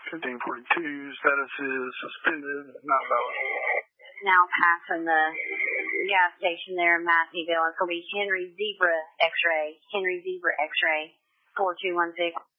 1542, status is suspended, not valid. Now passing the gas station there in Matthewville. It's going to be Henry Zebra X-ray. Henry Zebra X-ray, 4216.